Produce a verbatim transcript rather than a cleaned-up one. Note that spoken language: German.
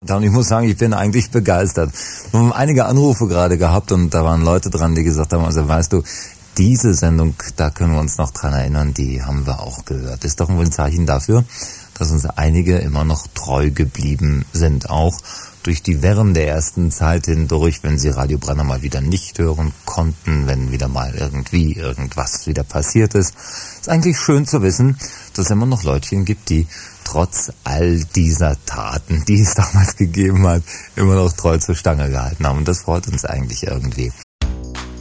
Und ich muss sagen, ich bin eigentlich begeistert. Wir haben einige Anrufe gerade gehabt und da waren Leute dran, die gesagt haben, also weißt du, diese Sendung, da können wir uns noch dran erinnern, die haben wir auch gehört. Ist doch ein Zeichen dafür, dass uns einige immer noch treu geblieben sind, auch durch die Wirren der ersten Zeit hindurch, wenn sie Radio Brenner mal wieder nicht hören konnten, wenn wieder mal irgendwie irgendwas wieder passiert ist. Ist eigentlich schön zu wissen, dass es immer noch Leutchen gibt, die trotz all dieser Taten, die es damals gegeben hat, immer noch treu zur Stange gehalten haben. Und das freut uns eigentlich irgendwie.